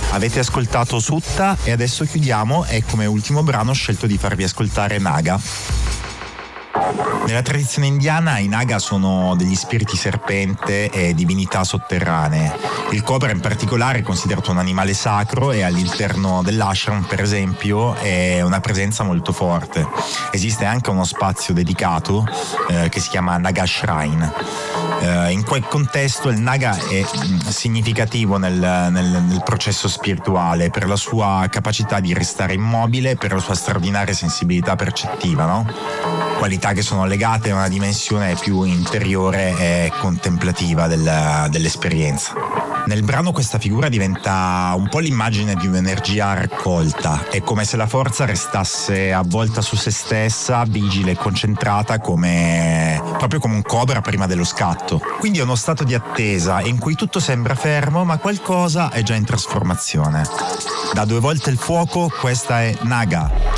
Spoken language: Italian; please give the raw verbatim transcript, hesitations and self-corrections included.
Avete ascoltato Sutta e adesso chiudiamo e come ultimo brano ho scelto di farvi ascoltare Naga. Nella tradizione indiana i Naga sono degli spiriti serpente e divinità sotterranee. Il cobra in particolare è considerato un animale sacro e all'interno dell'ashram, per esempio, è una presenza molto forte. Esiste anche uno spazio dedicato eh, che si chiama Naga Shrine. Eh, in quel contesto il Naga è mh, significativo nel, nel, nel processo spirituale per la sua capacità di restare immobile, per la sua straordinaria sensibilità percettiva, no? Qualità che sono legate a una dimensione più interiore e contemplativa del, dell'esperienza. Nel brano questa figura diventa un po' l'immagine di un'energia raccolta, è come se la forza restasse avvolta su se stessa, vigile e concentrata come proprio come un cobra prima dello scatto. Quindi è uno stato di attesa in cui tutto sembra fermo ma qualcosa è già in trasformazione. Da Due volte il fuoco, questa è Naga.